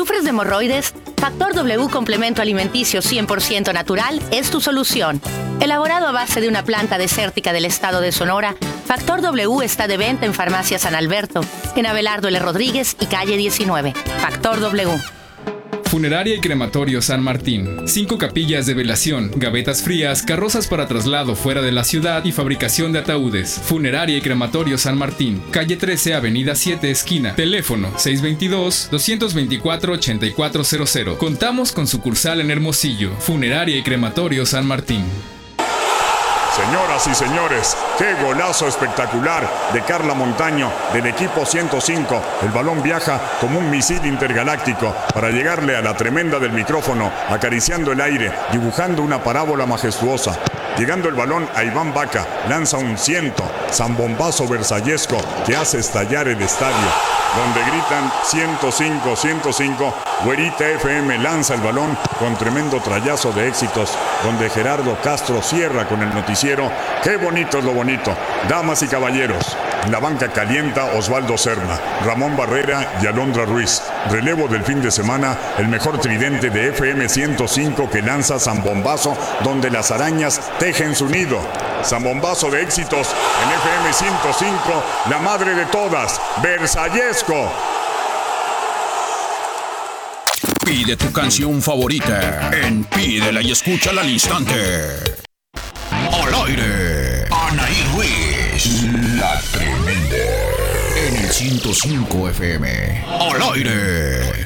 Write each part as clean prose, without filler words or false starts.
¿Sufres de hemorroides? Factor W complemento alimenticio 100% natural es tu solución. Elaborado a base de una planta desértica del estado de Sonora, Factor W está de venta en Farmacia San Alberto, en Abelardo L. Rodríguez y calle 19. Factor W. Funeraria y Crematorio San Martín. 5 capillas de velación, gavetas frías, carrozas para traslado fuera de la ciudad y fabricación de ataúdes. Funeraria y Crematorio San Martín. Calle 13, Avenida 7, esquina. Teléfono 622-224-8400. Contamos con sucursal en Hermosillo. Funeraria y Crematorio San Martín. Señoras y señores, qué golazo espectacular de Carla Montaño del equipo 105. El balón viaja como un misil intergaláctico para llegarle a la tremenda del micrófono, acariciando el aire, dibujando una parábola majestuosa. Llegando el balón a Iván Vaca, lanza un zambombazo versallesco que hace estallar el estadio, donde gritan 105, 105. Güerita FM lanza el balón con tremendo trayazo de éxitos, donde Gerardo Castro cierra con el noticiero. Qué bonito es lo bonito. Damas y caballeros, en la banca calienta Osvaldo Serna, Ramón Barrera y Alondra Ruiz. Relevo del fin de semana, el mejor tridente de FM 105 que lanza zambombazo, donde las arañas tejen su nido. Zambombazo de éxitos en FM 105, la madre de todas, versallesco. Pide tu canción favorita en Pídela y Escúchala al instante. Al aire, Anaí Ruiz, la tremenda, en el 105 FM. Al aire.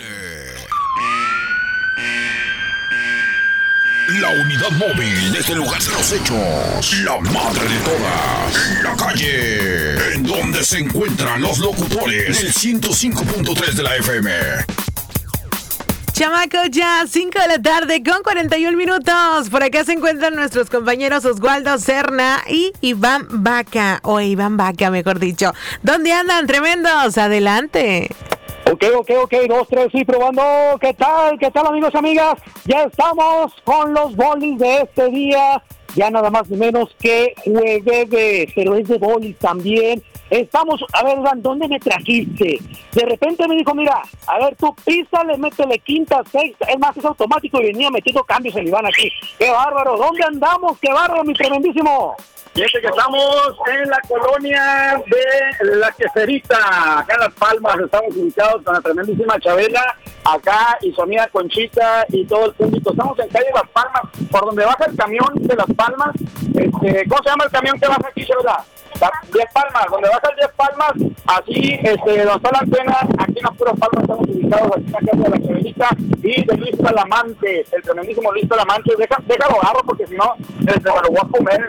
La unidad móvil desde el lugar de los hechos. La madre de todas. En la calle. En donde se encuentran los locutores del 105.3 de la FM. Chamacos, ya 5 de la tarde con 41 minutos. Por acá se encuentran nuestros compañeros Osvaldo Serna y Iván Vaca. O Iván Vaca, mejor dicho. ¿Dónde andan? Tremendos. Adelante. Ok, 2, 3, sí, probando. ¿Qué tal, amigos, amigas? Ya estamos con los bolis de este día. Ya nada más ni menos que jueves, pero es de bolis también. Estamos, a ver, Iván, ¿dónde me trajiste? De repente me dijo, mira, a ver, tú písale, métele quinta, sexta, es más, es automático y venía metiendo cambios el Iván aquí. ¡Qué bárbaro! ¿Dónde andamos? ¡Qué bárbaro, mi tremendísimo! Fíjate que estamos en la colonia de La Queserita, acá en Las Palmas. Estamos ubicados con la tremendísima Chabela, acá y su amiga Conchita y todo el público. Estamos en calle Las Palmas, por donde baja el camión de Las Palmas. ¿Cómo se llama el camión que baja aquí, Chabela? 10 Palmas, donde baja el 10 Palmas, así, donde está la antena, aquí en las puras Palmas estamos ubicados, aquí en la casa de La Queserita y de Luis Talamante, el tremendísimo Luis Talamante. Déjalo agarro porque si no, me lo voy a comer.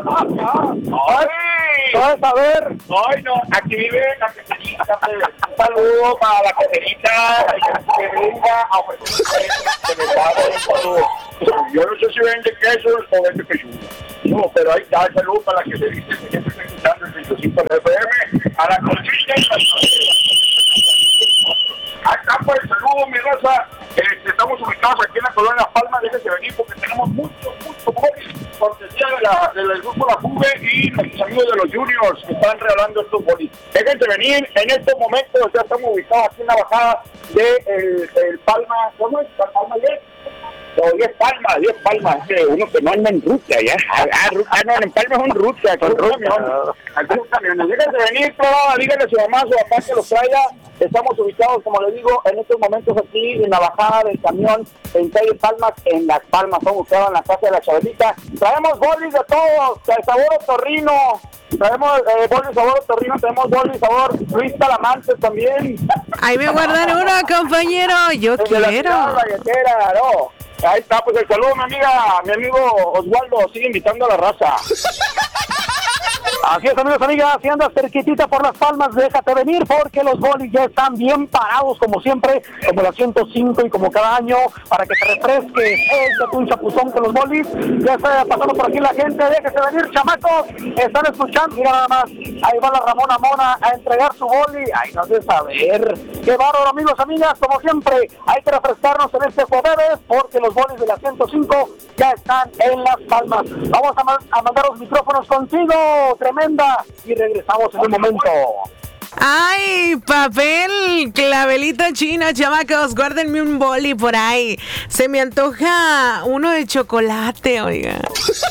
¿Sabes a ver? Ay, no, aquí vive La Queserita. Un saludo para La Queserita, que venga a ofrecer un saludo. Yo no sé si vende queso o vende pechuga. No, pero ahí está el saludo para La Queserita, que siempre está escuchando el 105 de FM, a la Conchita y acá por el saludo, mi raza. Estamos ubicados aquí en la colonia Las Palmas. Déjense venir porque tenemos mucho bolis, cortesía del grupo La Juve y nuestros amigos de los Juniors que están regalando estos bolis. Déjense venir en estos momentos. Ya estamos ubicados aquí en la bajada de el Palma. ¿Cómo es? ¿Palma 10? No, 10 palmas, uno que no anda en ruta, ya. No, en Palmas es un ruta, con camiones. Déjense venir, díganle a su mamá, a su papá que los traiga. Estamos ubicados, como les digo, en estos momentos aquí en la bajada del camión en calle Palmas, en Las Palmas. Estamos ubicados en la casa de La Chabelita. Traemos bolis de todos, sabor Torrino. Traemos bolis sabor Torrino, tenemos bolis sabor Luis Talamante también. Ahí me guardan uno, compañero. Yo quiero. No. Ahí está, pues el saludo, mi amigo Osvaldo, sigue invitando a la raza. Así es, amigos, amigas, si andas cerquitita por Las Palmas, déjate venir porque los bolis ya están bien parados como siempre, como la 105 y como cada año, para que te refresques, échate un chapuzón con los bolis. Ya está pasando por aquí la gente, déjese venir, chamacos, están escuchando, mira nada más, ahí va la Ramona Mona a entregar su boli. Ay, no sé saber, qué bárbaro, amigos, amigas, como siempre, hay que refrescarnos en este jueves porque los bolis de la 105 ya están en Las Palmas. Vamos a mandar los micrófonos contigo, tremenda, y regresamos en un momento. Ay, papel, clavelito chino, chamacos, guárdenme un boli por ahí. Se me antoja uno de chocolate, oiga.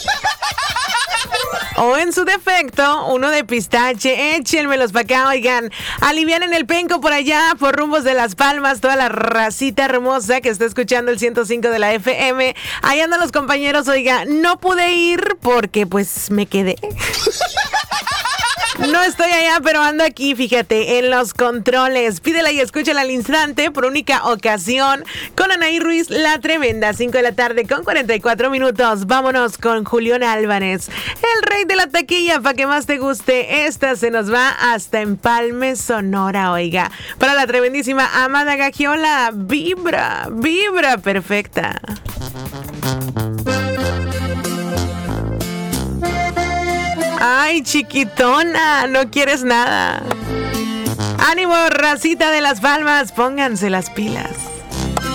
O en su defecto, uno de pistache. Échenmelos para acá, oigan. Alivianen el penco por allá, por rumbos de Las Palmas. Toda la racita hermosa que está escuchando el 105 de la FM. Ahí andan los compañeros, oiga. No pude ir porque pues me quedé. No estoy allá, pero ando aquí, fíjate, en los controles. Pídela y escúchala al instante por única ocasión con Anaí Ruiz, la tremenda. 5 de la tarde con 44 minutos. Vámonos con Julián Álvarez, el rey de la taquilla, para que más te guste. Esta se nos va hasta Empalme, Sonora, oiga. Para la tremendísima Amada Gagiola, vibra, vibra perfecta. Ay, chiquitona, no quieres nada. Ánimo, racita de Las Palmas, pónganse las pilas.